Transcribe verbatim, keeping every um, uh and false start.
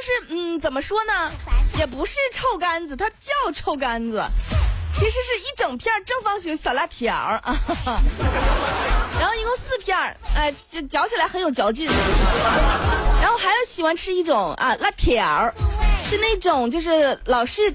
嗯，怎么说呢，也不是臭干子，它叫臭干子，其实是一整片正方形小辣条啊，然后一共四片，哎，嚼起来很有嚼劲。然后还有喜欢吃一种啊辣条，是那种就是老式